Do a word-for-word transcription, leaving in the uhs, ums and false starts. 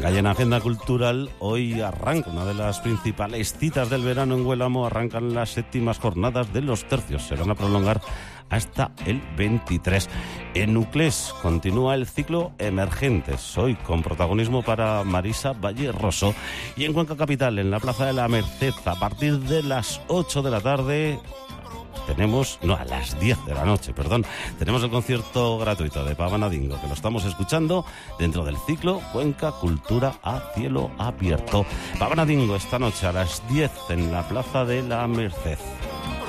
Venga, y en Agenda Cultural hoy arranca una de las principales citas del verano en Huélamo. Arrancan las séptimas jornadas de los tercios. Se van a prolongar hasta el veintitrés. En Nuclés continúa el ciclo Emergentes, hoy con protagonismo para Marisa Valle Rosso. Y en Cuenca Capital, en la Plaza de la Merced, a partir de las ocho de la tarde... Tenemos, no, a las diez de la noche, perdón, tenemos el concierto gratuito de Pavanadingo, que lo estamos escuchando dentro del ciclo Cuenca Cultura a Cielo Abierto. Pavanadingo esta noche a las diez en la Plaza de la Merced.